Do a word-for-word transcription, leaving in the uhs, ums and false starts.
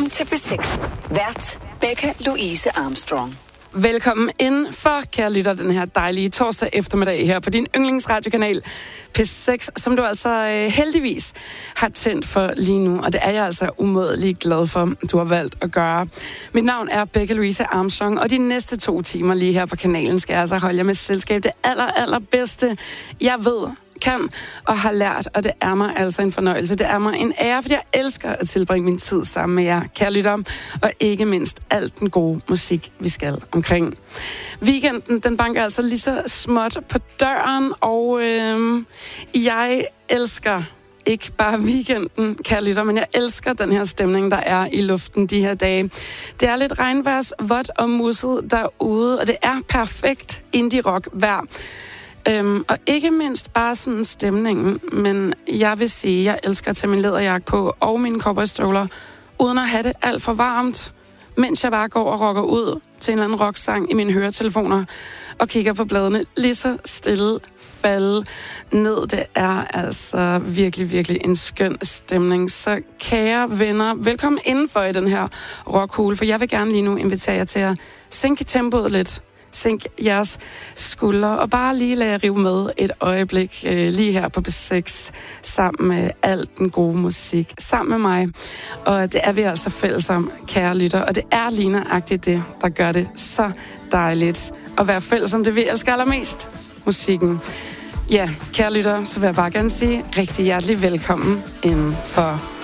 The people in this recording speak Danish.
Velkommen til B seks. Vært Becca Louise Armstrong. Velkommen ind for, kære lytter, den her dejlige torsdag eftermiddag her på din yndlingsradiokanal P seks, som du altså øh, heldigvis har tændt for lige nu. Og det er jeg altså umådelig glad for, du har valgt at gøre. Mit navn er Becca Louise Armstrong, og de næste to timer lige her på kanalen skal jeg altså holde jer med selskab. Det aller, allerbedste, jeg ved, kan og har lært, og det er mig altså en fornøjelse. Det er mig en ære, fordi jeg elsker at tilbringe min tid sammen med jer, kære lytter, og ikke mindst alt den gode musik, vi skal omkring. Weekenden, den banker altså lige så småt på døren, og øh, jeg elsker ikke bare weekenden, kære lytter, men jeg elsker den her stemning, der er i luften de her dage. Det er lidt regnværs, vådt og musset derude, og det er perfekt indie-rock vejr. Øhm, og ikke mindst bare sådan stemningen, men jeg vil sige, at jeg elsker at tage min læderjakke på og mine cowboystøvler, uden at have det alt for varmt, mens jeg bare går og rocker ud til en eller anden rocksang i mine høretelefoner og kigger på bladene lige så stille falde ned. Det er altså virkelig, virkelig en skøn stemning. Så kære venner, velkommen indenfor i den her rockhule, for jeg vil gerne lige nu invitere jer til at sænke tempoet lidt. Sænk jeres skuldre og bare lige lade jer rive med et øjeblik øh, lige her på B seks sammen med alt den gode musik sammen med mig. Og det er vi altså fælles om, kære lytter, og det er lige nøjagtigt det, der gør det så dejligt at være fælles om det, vi elsker allermest, musikken. Ja, kære lytter, så vil jeg bare gerne sige rigtig hjertelig velkommen inden for